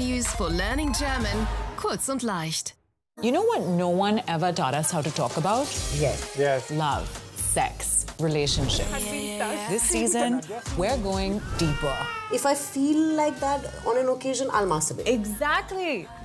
News for learning German, kurz und leicht. You know what no one ever taught us how to talk about? Yes. Love, sex, relationships. This season, we're going deeper. If I feel like that on an occasion, I'll masturbate. Exactly.